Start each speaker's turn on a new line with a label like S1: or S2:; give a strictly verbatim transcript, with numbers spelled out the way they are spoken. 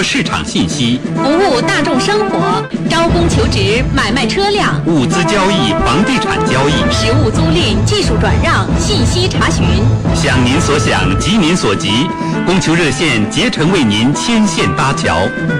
S1: 说市场信息，
S2: 服务大众生活，招工求职，买卖车辆，
S1: 物资交易、房地产交易，
S2: 实物租赁、技术转让、信息查询。
S1: 想您所想，急您所急，供求热线竭诚为您牵线搭桥。